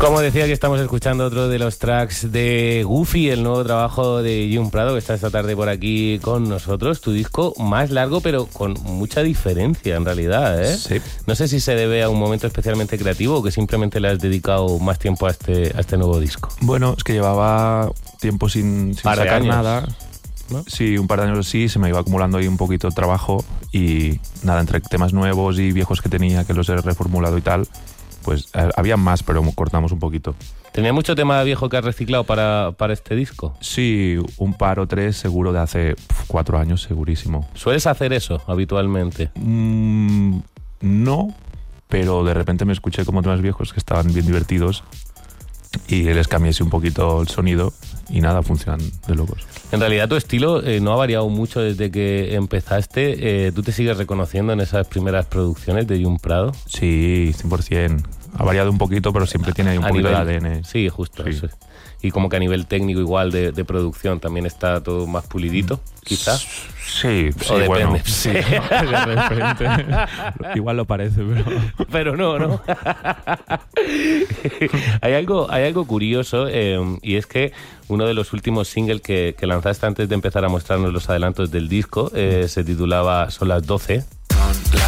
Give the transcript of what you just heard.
Como decía, que estamos escuchando otro de los tracks de Goofy, el nuevo trabajo de Jun Prado, que está esta tarde por aquí con nosotros. Tu disco más largo, pero con mucha diferencia en realidad, ¿eh? Sí. No sé si se debe a un momento especialmente creativo o que simplemente le has dedicado más tiempo a este nuevo disco. Bueno, es que llevaba tiempo sin sacar nada, ¿no? Sí, un par de años así, se me iba acumulando ahí un poquito de trabajo y nada, entre temas nuevos y viejos que tenía, que los he reformulado y tal, pues había más, pero cortamos un poquito. ¿Tenía mucho tema viejo que has reciclado para este disco? Sí, un par o tres seguro de hace 4 años, segurísimo. ¿Sueles hacer eso habitualmente? No, pero de repente me escuché como temas viejos que estaban bien divertidos y les cambié así un poquito el sonido y nada, funcionan de locos. En realidad tu estilo no ha variado mucho desde que empezaste. ¿Tú te sigues reconociendo en esas primeras producciones de Jun Prado? Sí, 100%. Ha variado un poquito, pero siempre tiene un poquito de ADN. Sí, justo. Sí. Eso. Y como que a nivel técnico igual de producción también está todo más pulidito, quizás. Sí, O depende. Bueno, sí, de repente. Igual lo parece, pero no. Hay algo curioso, y es que uno de los últimos singles que lanzaste antes de empezar a mostrarnos los adelantos del disco se titulaba Son las 12.